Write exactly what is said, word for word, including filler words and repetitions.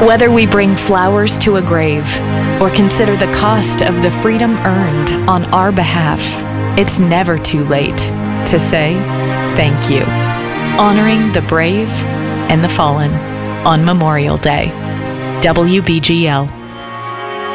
Whether we bring flowers to a grave or consider the cost of the freedom earned on our behalf, it's never too late to say thank you. Honoring the brave and the fallen on Memorial Day. W B G L.